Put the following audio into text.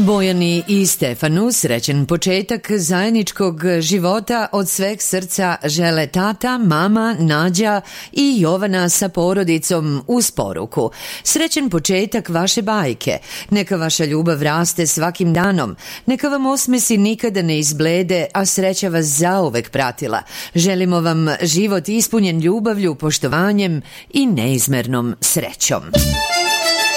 Bojani i Stefanu srećen početak zajedničkog života od sveg srca žele tata, mama, Nađa i Jovana sa porodicom uz poruku. Srećen početak vaše bajke. Neka vaša ljubav raste svakim danom. Neka vam osmesi nikada ne izblede, a sreća vas zauvek pratila. Želimo vam život ispunjen ljubavlju, poštovanjem i neizmernom srećom.